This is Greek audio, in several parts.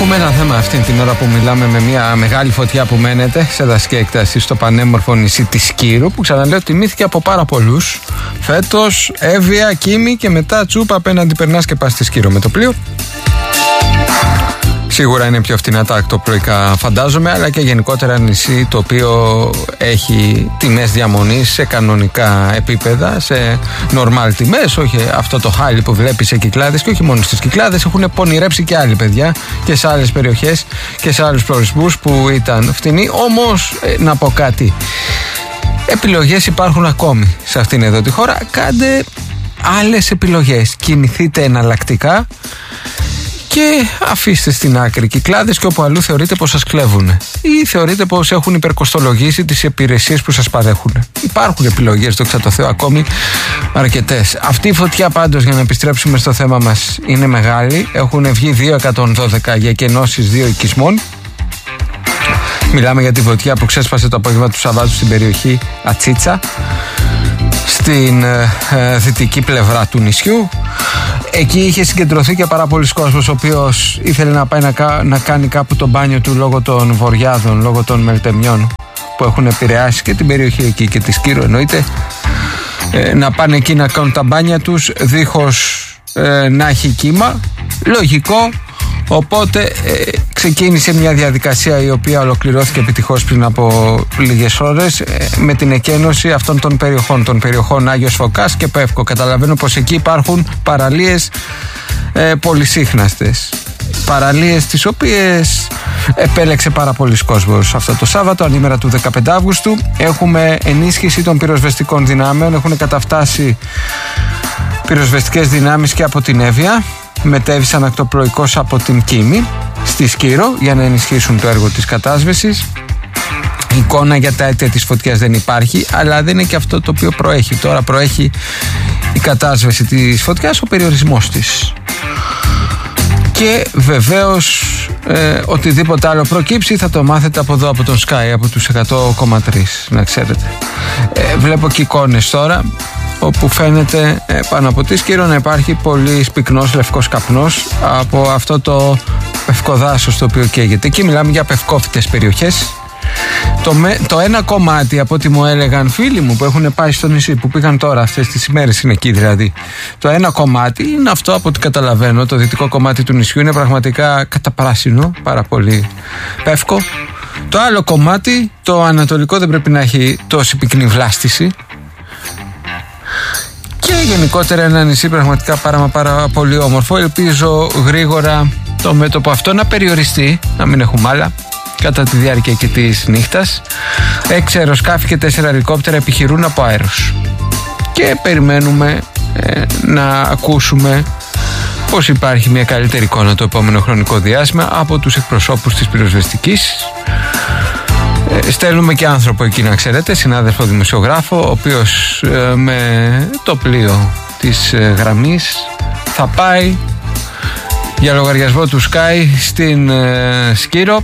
Έχουμε ένα θέμα αυτή την ώρα που μιλάμε, με μια μεγάλη φωτιά που μένεται σε δασική έκταση στο πανέμορφο νησί της Σκύρου, που ξαναλέω τιμήθηκε από πάρα πολλούς φέτος. Εύβοια, Κίμη και μετά Τσούπα, απέναντι περνάς και πας στη Σκύρο με το πλοίο. Σίγουρα είναι πιο φτηνά τα ακτοπλοϊκά, φαντάζομαι, αλλά και γενικότερα νησί το οποίο έχει τιμές διαμονής σε κανονικά επίπεδα, σε normal τιμές, όχι αυτό το χάλι που βλέπεις σε Κυκλάδες, και όχι μόνο στις Κυκλάδες, έχουν πονηρέψει και άλλοι παιδιά και σε άλλες περιοχές και σε άλλους προορισμούς που ήταν φτηνοί. Όμως να πω κάτι, επιλογές υπάρχουν ακόμη σε αυτήν εδώ τη χώρα. Κάντε άλλες επιλογές, κινηθείτε εναλλακτικά και αφήστε στην άκρη Κυκλάδες και όπου αλλού θεωρείτε πως σας κλέβουν ή θεωρείτε πως έχουν υπερκοστολογήσει τις υπηρεσίες που σας παρέχουν. Υπάρχουν επιλογές, δόξα τω Θεώ, ακόμη αρκετές. Αυτή η φωτιά πάντως, για να επιστρέψουμε στο θέμα μας, είναι μεγάλη. Έχουν βγει 212 για εκενώσεις 2 οικισμών. Μιλάμε για τη φωτιά που ξέσπασε το απόγευμα του Σαββάτου στην περιοχή Ατσίτσα, στην δυτική πλευρά του νησιού. Εκεί είχε συγκεντρωθεί και πάρα πολλοί κόσμος, ο οποίος ήθελε να πάει να κάνει κάπου το μπάνιο του λόγω των βοριάδων, λόγω των μελτεμιών που έχουν επηρεάσει και την περιοχή εκεί και τη Σκύρο εννοείται. Να πάνε εκεί να κάνουν τα μπάνια τους δίχως να έχει κύμα. Λογικό. Οπότε ξεκίνησε μια διαδικασία η οποία ολοκληρώθηκε επιτυχώς πριν από λίγες ώρες με την εκένωση αυτών των περιοχών Άγιος Φωκάς και Πεύκο. Καταλαβαίνω πως εκεί υπάρχουν παραλίες πολυσύχναστες. Παραλίες τις οποίες επέλεξε πάρα πολλοί κόσμος αυτό το Σάββατο, ανήμερα του 15 Αύγουστου. Έχουμε ενίσχυση των πυροσβεστικών δυνάμεων, έχουν καταφτάσει πυροσβεστικές δυνάμεις και από την Εύβοια. Μετέβησαν ακτοπλοϊκώς από την Κίμη στη Σκύρο για να ενισχύσουν το έργο της κατάσβεσης. Εικόνα για τα αίτια της φωτιάς δεν υπάρχει, αλλά δεν είναι και αυτό το οποίο προέχει. Τώρα προέχει η κατάσβεση της φωτιάς, ο περιορισμός της. Και βεβαίως οτιδήποτε άλλο προκύψει θα το μάθετε από εδώ, από τον Sky, από τους 100,3, να ξέρετε. Βλέπω και εικόνες τώρα όπου φαίνεται πάνω από τη Σκύρο να υπάρχει πολύ πυκνός λευκός καπνός από αυτό το πευκοδάσος το οποίο καίγεται. Εκεί μιλάμε για πευκόφυτες περιοχές. Το ένα κομμάτι, από ό,τι μου έλεγαν φίλοι μου που έχουν πάει στο νησί, που πήγαν τώρα αυτές τις ημέρες, είναι εκεί δηλαδή, το ένα κομμάτι είναι αυτό, από ό,τι καταλαβαίνω, το δυτικό κομμάτι του νησιού είναι πραγματικά καταπράσινο, πάρα πολύ πεύκο. Το άλλο κομμάτι, το ανατολικό, δεν πρέπει να έχει τόση πυκνή βλάστηση. Και γενικότερα ένα νησί πραγματικά πάρα πολύ όμορφο. Ελπίζω γρήγορα το μέτωπο αυτό να περιοριστεί, να μην έχουμε άλλα κατά τη διάρκεια και της νύχτας. 6 αεροσκάφη και 4 ελικόπτερα επιχειρούν από αέρος και περιμένουμε να ακούσουμε πως υπάρχει μια καλύτερη εικόνα το επόμενο χρονικό διάστημα από τους εκπροσώπους της πυροσβεστικής. Στέλνουμε και άνθρωπο εκεί, να ξέρετε, συνάδελφο δημοσιογράφο, ο οποίος με το πλοίο της γραμμής θα πάει για λογαριασμό του Sky στην Σκύρο.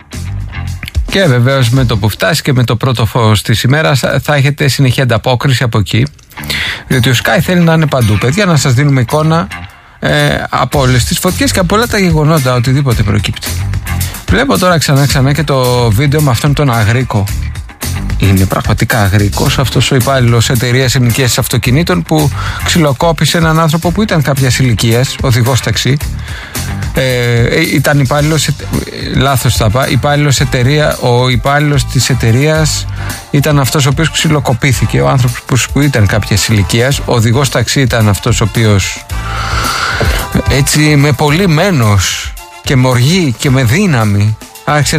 Και βεβαίως με το που φτάσει και με το πρώτο φως της ημέρας θα έχετε συνεχή ανταπόκριση από εκεί, διότι ο Sky θέλει να είναι παντού, παιδιά, να σας δίνουμε εικόνα από όλες τις φωτιές και από όλα τα γεγονότα, οτιδήποτε προκύπτει. Βλέπω τώρα ξανά και το βίντεο με αυτόν τον Αγρίκο. Είναι πραγματικά Αγρίκος αυτός ο υπάλληλος εταιρείας ενοικίασης αυτοκινήτων που ξυλοκόπησε έναν άνθρωπο που ήταν κάποιας ηλικίας, οδηγός ταξί. Ήταν υπάλληλος, λάθος θα πάω, ο υπάλληλος της εταιρείας ήταν αυτός ο οποίος ξυλοκοπήθηκε. Ο άνθρωπος που ήταν κάποιας ηλικίας, ο οδηγός ταξί ήταν αυτός ο οποίος έτσι με πολύ μένος και με οργή και με δύναμη άρχισε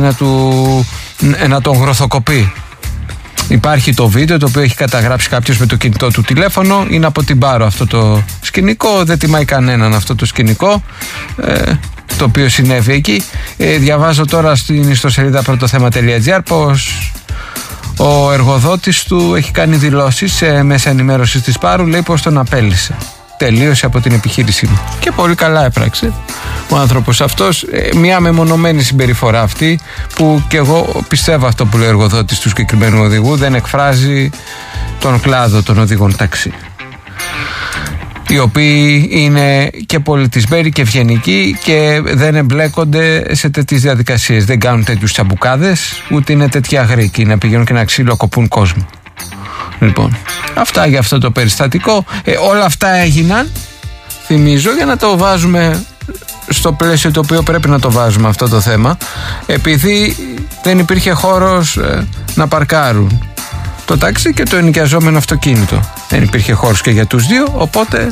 να τον γροθοκοπεί. Υπάρχει το βίντεο το οποίο έχει καταγράψει κάποιος με το κινητό του τηλέφωνο. Είναι από την Πάρο αυτό το σκηνικό. Δεν τιμάει κανέναν αυτό το σκηνικό το οποίο συνέβη εκεί. Διαβάζω τώρα στην ιστοσελίδα πρωτοθέμα.gr πως ο εργοδότης του έχει κάνει δηλώσεις σε μέσα ενημέρωσης της Πάρου. Λέει πως τον απέλυσε. Τελείωσε από την επιχείρησή μου. Και πολύ καλά έπραξε ο άνθρωπος αυτός. Μια μεμονωμένη συμπεριφορά αυτή, που και εγώ πιστεύω αυτό που λέει ο εργοδότης του συγκεκριμένου οδηγού, δεν εκφράζει τον κλάδο των οδηγών ταξί. οι οποίοι είναι και πολιτισμένοι και ευγενικοί και δεν εμπλέκονται σε τέτοιες διαδικασίες. Δεν κάνουν τέτοιους τσαμπουκάδες, ούτε είναι τέτοια αγρίκοι να πηγαίνουν και να ξυλοκοπούν κόσμο. Λοιπόν, αυτά για αυτό το περιστατικό. Όλα αυτά έγιναν, θυμίζω, για να το βάζουμε στο πλαίσιο το οποίο πρέπει να το βάζουμε αυτό το θέμα, επειδή δεν υπήρχε χώρος να παρκάρουν το τάξι και το ενοικιαζόμενο αυτοκίνητο. Δεν υπήρχε χώρος και για τους δύο, οπότε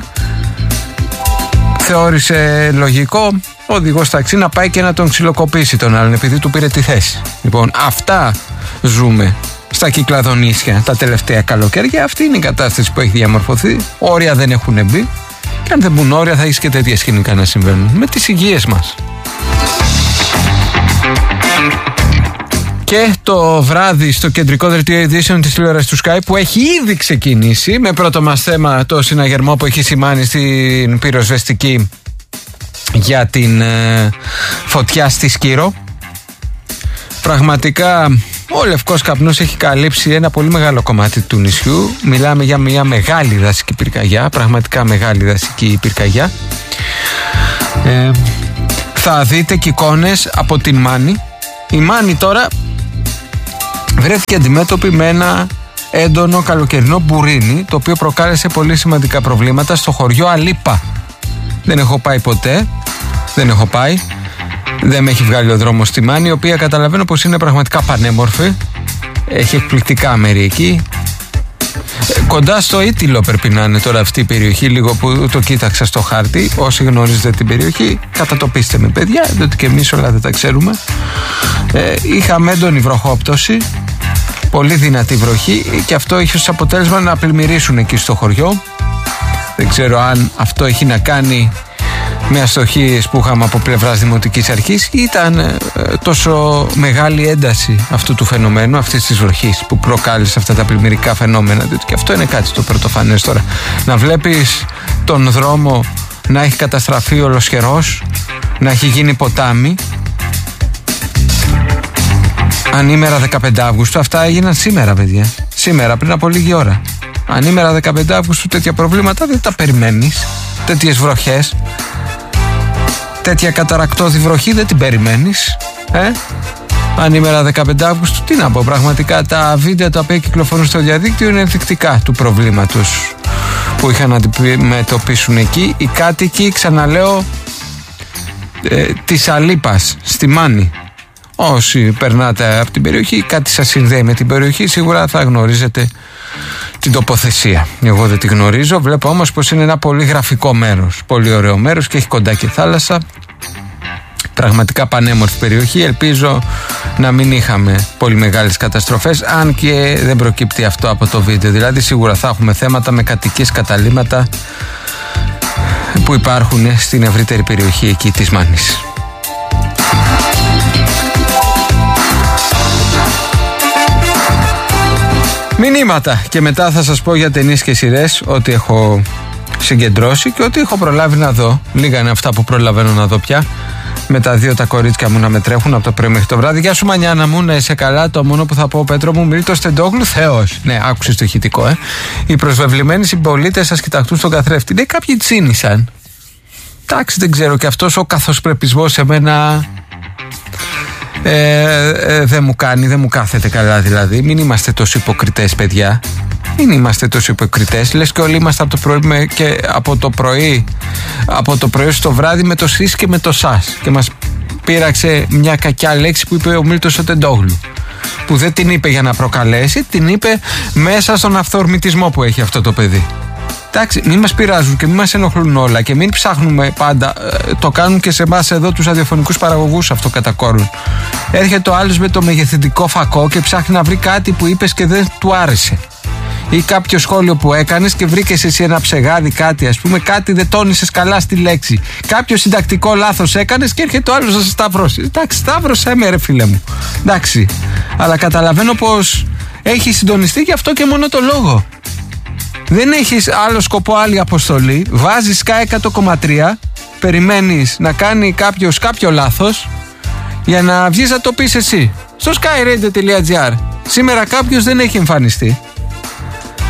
θεώρησε λογικό ο οδηγός ταξί να πάει και να τον ξυλοκοπήσει τον άλλον, επειδή του πήρε τη θέση. Λοιπόν, αυτά ζούμε στα Κυκλαδονήσια τα τελευταία καλοκαίρια. Αυτή είναι η κατάσταση που έχει διαμορφωθεί. Όρια δεν έχουν μπει. Και αν δεν μπουν όρια, θα έχει και τέτοια σκηνικά να συμβαίνουν με τις υγείες μας. Και το βράδυ στο κεντρικό δελτίο ειδήσεων της τηλεόρασης του Sky, που έχει ήδη ξεκινήσει με πρώτο μας θέμα το συναγερμό που έχει σημάνει στην πυροσβεστική για την φωτιά στη Σκύρο. Πραγματικά ο Λευκός Καπνός έχει καλύψει ένα πολύ μεγάλο κομμάτι του νησιού. Μιλάμε για μια μεγάλη δασική πυρκαγιά, πραγματικά μεγάλη δασική πυρκαγιά. Θα δείτε και εικόνες από την Μάνη. Η Μάνη τώρα βρέθηκε αντιμέτωπη με ένα έντονο καλοκαιρινό μπουρίνι, το οποίο προκάλεσε πολύ σημαντικά προβλήματα στο χωριό Αλίπα. Δεν έχω πάει ποτέ, δεν με έχει βγάλει ο δρόμος στη Μάνη, η οποία καταλαβαίνω πως είναι πραγματικά πανέμορφη. Έχει εκπληκτικά μέρη εκεί. Κοντά στο Ήτυλο πρέπει να είναι τώρα αυτή η περιοχή, λίγο που το κοίταξα στο χάρτη. Όσοι γνωρίζετε την περιοχή, κατατοπίστε με, παιδιά, διότι και εμείς όλα δεν τα ξέρουμε. Είχαμε έντονη βροχόπτωση, πολύ δυνατή βροχή, και αυτό είχε ως αποτέλεσμα να πλημμυρίσουν εκεί στο χωριό. Δεν ξέρω αν αυτό έχει να κάνει με αστοχίες που είχαμε από πλευράς Δημοτικής Αρχής, ήταν τόσο μεγάλη ένταση αυτού του φαινομένου, αυτής της βροχής που προκάλεσε αυτά τα πλημμυρικά φαινόμενα, διότι και αυτό είναι κάτι το πρωτοφανές τώρα. Να βλέπεις τον δρόμο να έχει καταστραφεί ολοσχερός, να έχει γίνει ποτάμι. Ανήμερα 15 Αύγουστου, αυτά έγιναν σήμερα, παιδιά. Σήμερα, πριν από λίγη ώρα. Ανήμερα 15 Αύγουστου τέτοια προβλήματα δεν τα περιμένεις. Τέτοιες βροχές, τέτοια καταρακτώδη βροχή δεν την περιμένεις. Ανήμερα 15 Αύγουστου, τι να πω, πραγματικά τα βίντεο τα οποία κυκλοφορούν στο διαδίκτυο είναι ενδεικτικά του προβλήματος που είχαν να αντιμετωπίσουν εκεί οι κάτοικοι, ξαναλέω, της Αλίπας στη Μάνη. Όσοι περνάτε από την περιοχή, κάτι σας συνδέει με την περιοχή, σίγουρα θα γνωρίζετε την τοποθεσία. Εγώ δεν τη γνωρίζω, βλέπω όμως πως είναι ένα πολύ γραφικό μέρος, πολύ ωραίο μέρος και έχει κοντά και θάλασσα. Πραγματικά πανέμορφη περιοχή. Ελπίζω να μην είχαμε πολύ μεγάλες καταστροφές, αν και δεν προκύπτει αυτό από το βίντεο. Δηλαδή σίγουρα θα έχουμε θέματα με κατοικίες, καταλύματα που υπάρχουν στην ευρύτερη περιοχή εκεί της Μάνης. Μηνύματα και μετά θα σας πω για ταινίες και σειρές, ό,τι έχω συγκεντρώσει και ό,τι έχω προλάβει να δω. Λίγα είναι αυτά που προλαβαίνω να δω πια, με τα δύο τα κορίτσια μου να με τρέχουν από το πρωί μέχρι το βράδυ. Γεια σου Μανιάνα μου, να είσαι καλά. Το μόνο που θα πω, Πέτρο μου, Μίλτος Τεντόγλου, Θεός. Ναι, άκουσες το ηχητικό, Οι προσβεβλημένοι συμπολίτες σας κοιταχτούν στον καθρέφτη. Ναι, κάποιοι τσίνησαν. Εντάξει, δεν ξέρω, και αυτός ο καθοσπρεπισμός σε μένα δεν μου κάθεται καλά, δηλαδή. Μην είμαστε τόσο υποκριτές, παιδιά. Μην είμαστε τόσο υποκριτές. Λες και όλοι είμαστε από το πρωί στο βράδυ με το σεις και με το σας. Και μας πείραξε μια κακιά λέξη που είπε ο Μίλτος ο Τεντόγλου, που δεν την είπε για να προκαλέσει, την είπε μέσα στον αυθορμητισμό που έχει αυτό το παιδί. Εντάξει, μην μας πειράζουν και μην μας ενοχλούν όλα και μην ψάχνουμε πάντα. Το κάνουν και σε εμάς εδώ τους ραδιοφωνικούς παραγωγούς αυτό κατά κόρον. Έρχεται ο άλλος με το μεγεθυντικό φακό και ψάχνει να βρει κάτι που είπες και δεν του άρεσε. Ή κάποιο σχόλιο που έκανες και βρήκες εσύ ένα ψεγάδι, κάτι, ας πούμε, κάτι δεν τόνισες καλά στη λέξη. Κάποιο συντακτικό λάθος έκανες και έρχεται ο άλλος να σε σταυρώσει. Εντάξει, σταύρωσέ με, ρε φίλε μου. Εντάξει. Αλλά καταλαβαίνω πως έχει συντονιστεί γι' αυτό και μόνο το λόγο. Δεν έχεις άλλο σκοπό, άλλη αποστολή. Βάζεις Sky 100,3, περιμένεις να κάνει κάποιος κάποιο λάθος για να βγεις να το πεις εσύ. Στο skyradio.gr σήμερα κάποιος δεν έχει εμφανιστεί.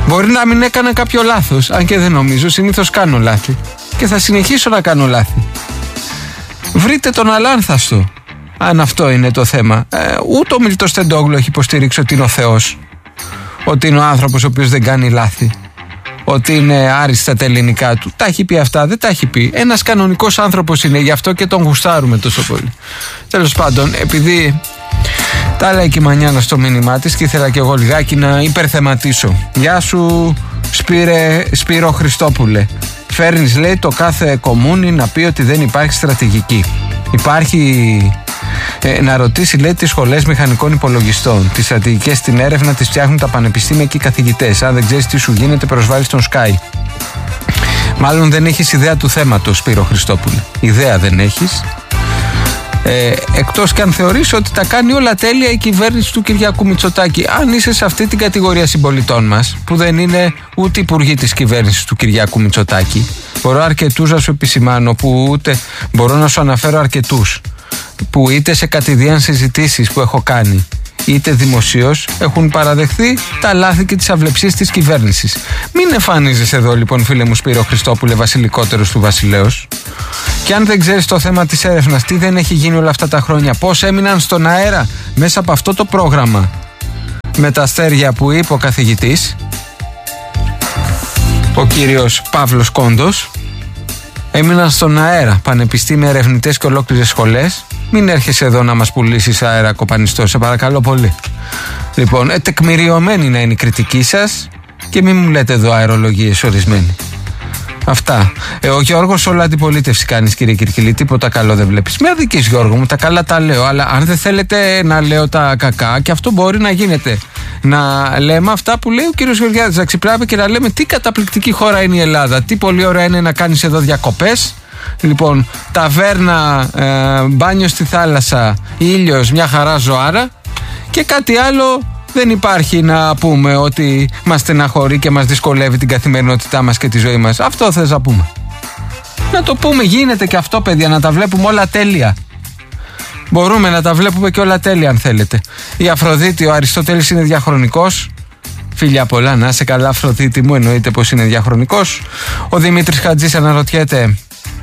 Μπορεί να μην έκανα κάποιο λάθος, αν και δεν νομίζω, συνήθως κάνω λάθη και θα συνεχίσω να κάνω λάθη. Βρείτε τον αλάνθαστο, αν αυτό είναι το θέμα. Ούτε ο Μίλτος Τεντόγλου έχει υποστηρίξει ότι είναι ο Θεός, ότι είναι ο άνθρωπος ο οποίος δεν κάνει λάθη, ότι είναι άριστα τα ελληνικά του. Τα έχει πει αυτά, δεν τα έχει πει. Ένας κανονικός άνθρωπος είναι, γι' αυτό και τον γουστάρουμε τόσο πολύ. Τέλος πάντων, επειδή τα λέει και η Μανιάνα στο μήνυμά της και ήθελα και εγώ λιγάκι να υπερθεματίσω. Γεια σου Σπύρο Χριστόπουλε. Φέρνεις, λέει, το κάθε κομμούνι να πει ότι δεν υπάρχει στρατηγική. Υπάρχει να ρωτήσει, λέει, τις σχολές μηχανικών υπολογιστών. Τις στρατηγικές στην έρευνα τις φτιάχνουν τα πανεπιστήμια και οι καθηγητές. Αν δεν ξέρεις τι σου γίνεται, προσβάλλεις τον Sky. Μάλλον δεν έχεις ιδέα του θέματος, Σπύρο Χριστόπουλε. Ιδέα δεν έχεις. Εκτός και αν θεωρείς ότι τα κάνει όλα τέλεια η κυβέρνηση του Κυριάκου Μητσοτάκη. Αν είσαι σε αυτή την κατηγορία συμπολιτών μας, που δεν είναι ούτε υπουργοί της κυβέρνησης του Κυριάκου Μητσοτάκη, μπορώ αρκετούς να σου επισημάνω, που ούτε μπορώ να σου αναφέρω αρκετούς, που είτε σε κατηδίαν συζητήσεις που έχω κάνει, είτε δημοσίως, έχουν παραδεχθεί τα λάθη και τις αυλεψίες της κυβέρνησης. Μην εμφανίζεσαι εδώ, λοιπόν, φίλε μου Σπύρο Χριστόπουλε, βασιλικότερος του βασιλέως. Και αν δεν ξέρεις το θέμα της έρευνας, τι δεν έχει γίνει όλα αυτά τα χρόνια, πώς έμειναν στον αέρα μέσα από αυτό το πρόγραμμα με τα αστέρια που είπε ο καθηγητής, ο κύριος Παύλος Κόντος, έμειναν στον αέρα πανεπιστήμια, ερευνητές και ολόκληρες σχολές. Μην έρχεσαι εδώ να μας πουλήσεις αέρα κοπανιστό, σε παρακαλώ πολύ. Λοιπόν, τεκμηριωμένη να είναι η κριτική σας και μην μου λέτε εδώ αερολογίες ορισμένοι. Αυτά. Ο Γιώργος, όλη αντιπολίτευση κάνεις, κύριε Κυρκυλή, τίποτα καλό δεν βλέπεις. Με αδικείς, Γιώργο μου, τα καλά τα λέω, αλλά αν δεν θέλετε να λέω τα κακά, και αυτό μπορεί να γίνεται, να λέμε αυτά που λέει ο κύριος Γεωργιάδης, να ξυπνάμε και να λέμε τι καταπληκτική χώρα είναι η Ελλάδα, τι πολύ ωραία είναι να κάνεις εδώ διακοπές. Λοιπόν, ταβέρνα, μπάνιο στη θάλασσα, ήλιος, μια χαρά ζωάρα, και κάτι άλλο δεν υπάρχει να πούμε ότι μας στεναχωρεί και μας δυσκολεύει την καθημερινότητά μας και τη ζωή μας. Αυτό θες να πούμε? Να το πούμε, γίνεται και αυτό, παιδιά, να τα βλέπουμε όλα τέλεια. Μπορούμε να τα βλέπουμε και όλα τέλεια αν θέλετε. Η Αφροδίτη, ο Αριστοτέλης είναι διαχρονικός. Φιλιά πολλά, να είσαι καλά Αφροδίτη μου, εννοείται πως είναι διαχρονικός. Ο Δημήτρης Χατζής αναρωτιέται,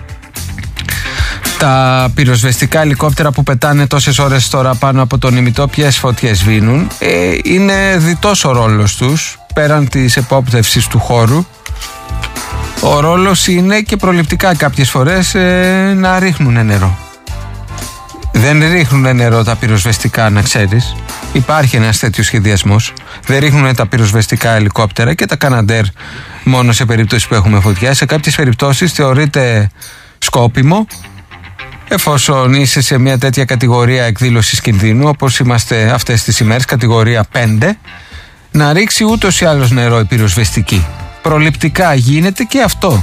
τα πυροσβεστικά ελικόπτερα που πετάνε τόσες ώρες τώρα πάνω από τον ημιτό, ποιες φωτιές σβήνουν? Είναι διτός ο ρόλος τους, πέραν της επόπτευσης του χώρου. Ο ρόλος είναι και προληπτικά κάποιες φορές να ρίχνουν νερό. Δεν ρίχνουν νερό τα πυροσβεστικά, να ξέρεις. Υπάρχει ένας τέτοιος σχεδιασμός. Δεν ρίχνουν τα πυροσβεστικά ελικόπτερα και τα Καναντέρ μόνο σε περίπτωση που έχουμε φωτιά. Σε κάποιες περιπτώσεις θεωρείται σκόπιμο, εφόσον είσαι σε μια τέτοια κατηγορία εκδήλωσης κινδύνου, όπως είμαστε αυτές τις ημέρες, κατηγορία 5, να ρίξει ούτως ή άλλως νερό η πυροσβεστική. Προληπτικά γίνεται και αυτό.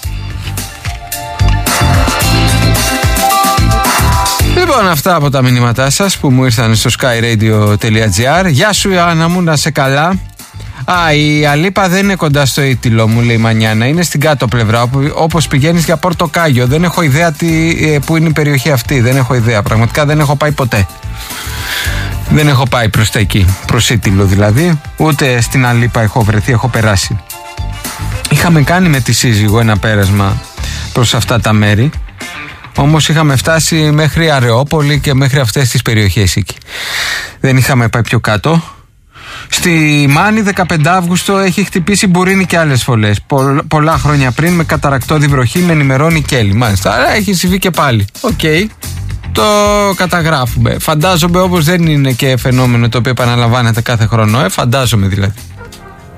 Λοιπόν, αυτά από τα μηνύματά σας που μου ήρθαν στο skyradio.gr. Γεια σου Ιωάννα μου, να σε καλά. Η Αλίπα δεν είναι κοντά στο Ήτυλο, μου λέει η Μανιάνα. Είναι στην κάτω πλευρά, όπως πηγαίνεις για Πορτοκάγιο. Δεν έχω ιδέα που είναι η περιοχή αυτή. Δεν έχω ιδέα. Πραγματικά δεν έχω πάει ποτέ. Δεν έχω πάει προς τα εκεί, προς Ήτυλο δηλαδή. Ούτε στην Αλίπα έχω βρεθεί, έχω περάσει. Είχαμε κάνει με τη σύζυγο ένα πέρασμα προς αυτά τα μέρη. Όμως είχαμε φτάσει μέχρι Αρεόπολη και μέχρι αυτές τις περιοχές εκεί. Δεν είχαμε πάει πιο κάτω. Στη Μάνη 15 Αύγουστο έχει χτυπήσει μπουρίνι και άλλες φωλές. Πολλά χρόνια πριν με καταρακτώδη βροχή, με ενημερώνει η Κέλλη. Μάλιστα, άρα έχει συμβεί και πάλι. Οκ, το καταγράφουμε. Φαντάζομαι όμως δεν είναι και φαινόμενο το οποίο επαναλαμβάνεται κάθε χρόνο. Φαντάζομαι δηλαδή.